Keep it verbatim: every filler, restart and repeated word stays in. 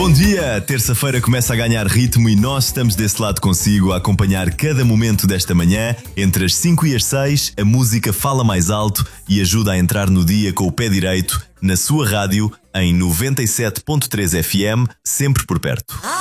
Bom dia! Terça-feira começa a ganhar ritmo e nós estamos desse lado consigo a acompanhar cada momento desta manhã. Entre as cinco e as seis, a música fala mais alto e ajuda a entrar no dia com o pé direito, na sua rádio, em noventa e sete ponto três F M, sempre por perto.